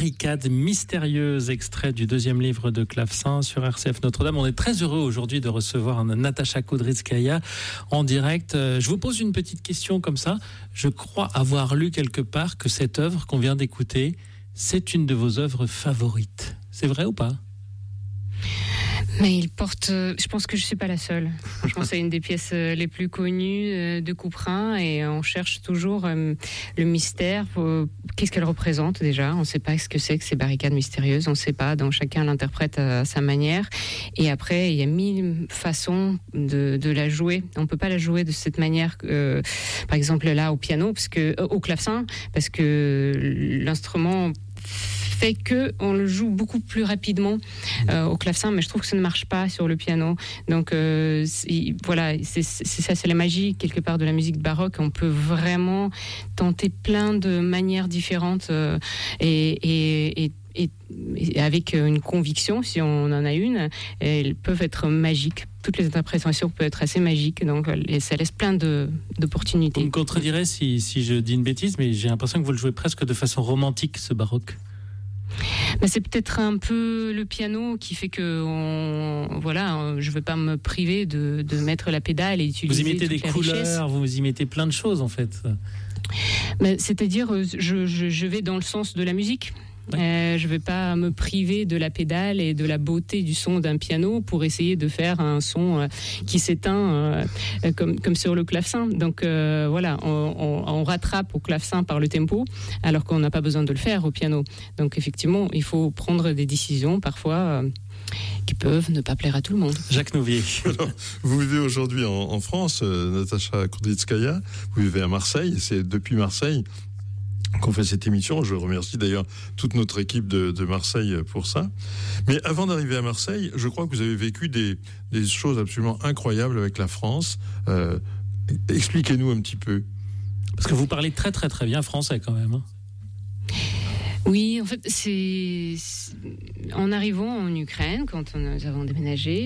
Barricade mystérieuse, extrait du deuxième livre de Clavecin sur RCF Notre-Dame. On est très heureux aujourd'hui de recevoir Natacha Kudrytskaya en direct. Je vous pose une petite question comme ça. Je crois avoir lu quelque part que cette œuvre qu'on vient d'écouter, c'est une de vos œuvres favorites. C'est vrai ou pas ? Mais il porte, je pense que je suis pas la seule. Je pense que c'est une des pièces les plus connues de Couperin et on cherche toujours le mystère. Qu'est-ce qu'elle représente déjà ? On ne sait pas ce que c'est que ces barricades mystérieuses. On ne sait pas. Donc chacun l'interprète à sa manière. Et après, il y a 1000 façons de la jouer. On peut pas la jouer de cette manière. Par exemple là au piano, au clavecin, parce que l'instrument fait que on le joue beaucoup plus rapidement au clavecin, mais je trouve que ça ne marche pas sur le piano. Donc voilà, c'est ça, c'est la magie quelque part de la musique baroque. On peut vraiment tenter plein de manières différentes et avec une conviction, si on en a une, elles peuvent être magiques. Toutes les interprétations peuvent être assez magiques, donc ça laisse plein d'opportunités. Vous me contredirez si je dis une bêtise, mais j'ai l'impression que vous le jouez presque de façon romantique, ce baroque. Ben c'est peut-être un peu le piano qui fait que je ne veux pas me priver de mettre la pédale et d'utiliser. Vous y mettez des couleurs, richesse. vous y mettez plein de choses en fait. Ben, c'est-à-dire, je vais dans le sens de la musique. Ouais. Je ne vais pas me priver de la pédale et de la beauté du son d'un piano pour essayer de faire un son qui s'éteint comme sur le clavecin. Donc voilà, on rattrape au clavecin par le tempo alors qu'on n'a pas besoin de le faire au piano. Donc effectivement, il faut prendre des décisions parfois qui peuvent ne pas plaire à tout le monde. Jacques Nouvier. Alors, vous vivez aujourd'hui en France, Natacha Kudrytskaya. Vous vivez à Marseille. C'est depuis Marseille qu'on fait cette émission. Je remercie d'ailleurs toute notre équipe de Marseille pour ça. Mais avant d'arriver à Marseille, je crois que vous avez vécu des choses absolument incroyables avec la France. Expliquez-nous un petit peu. Parce que vous parlez très très très bien français quand même. Hein. Oui, en fait, c'est en arrivant en Ukraine, quand nous avons déménagé,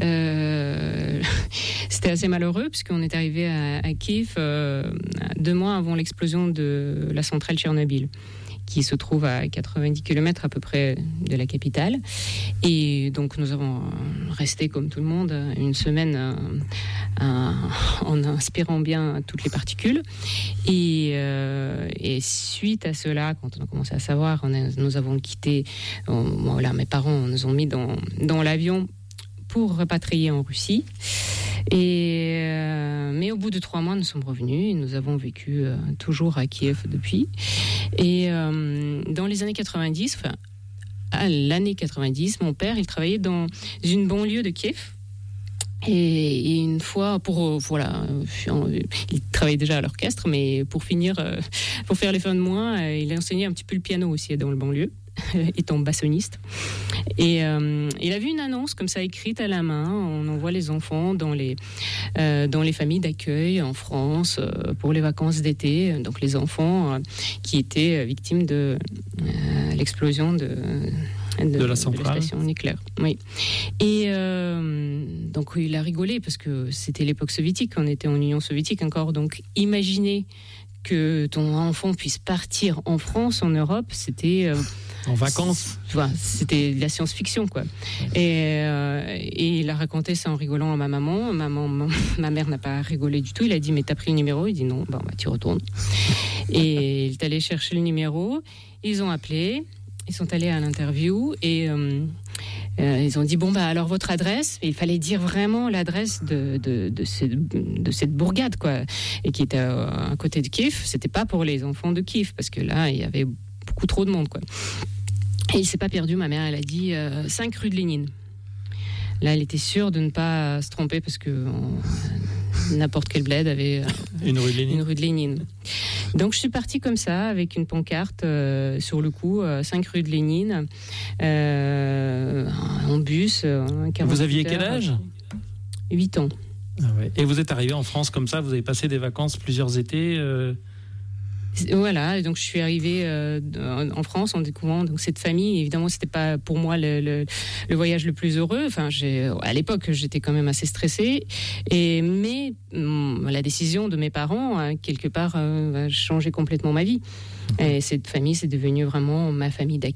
c'était assez malheureux puisqu'on est arrivé à Kiev 2 mois avant l'explosion de la centrale Tchernobyl, qui se trouve à 90 km à peu près de la capitale. Et donc nous avons resté comme tout le monde une semaine en inspirant bien toutes les particules. Et suite à cela, quand on a commencé à savoir, nous avons quitté, mes parents nous ont mis dans l'avion pour repatrier en Russie. Mais au bout de 3 mois, nous sommes revenus et nous avons vécu toujours à Kiev depuis. Et dans les années 90, à l'année 90, mon père, il travaillait dans une banlieue de Kiev. Et une fois, il travaillait déjà à l'orchestre, mais pour faire les fins de mois, il enseignait un petit peu le piano aussi dans le banlieue, étant bassoniste. Et il a vu une annonce comme ça écrite à la main. On envoie les enfants dans les familles d'accueil en France pour les vacances d'été. Donc les enfants qui étaient victimes de l'explosion de la station nucléaire. Oui. Et donc il a rigolé parce que c'était l'époque soviétique, on était en Union soviétique encore. Donc imaginez que ton enfant puisse partir en France, en Europe, c'était en vacances. C'était de la science-fiction, quoi. Et il a raconté ça en rigolant à ma maman. Ma mère n'a pas rigolé du tout. Il a dit, mais t'as pris le numéro ? Il dit non, tu retournes. Et il est allé chercher le numéro. Ils ont appelé. Ils sont allés à l'interview et ils ont dit alors votre adresse. Et il fallait dire vraiment l'adresse de cette bourgade, quoi, et qui était à côté de Kiev. C'était pas pour les enfants de Kiev parce que là il y avait beaucoup trop de monde, quoi. Et il s'est pas perdu. Ma mère, elle a dit 5 rue de Lénine. Là, elle était sûre de ne pas se tromper parce que n'importe quel bled avait une rue de Lénine. Donc, je suis partie comme ça, avec une pancarte sur le coup, 5 rue de Lénine, en bus. Vous aviez quel âge ? 8 ans. Ah ouais. Et vous êtes arrivé en France comme ça ? Vous avez passé des vacances plusieurs étés Voilà, donc je suis arrivée en France en découvrant donc cette famille. Évidemment, c'était pas pour moi le voyage le plus heureux. Enfin, à l'époque, j'étais quand même assez stressée. Mais la décision de mes parents, quelque part, a changé complètement ma vie. Et cette famille, c'est devenu vraiment ma famille d'accueil.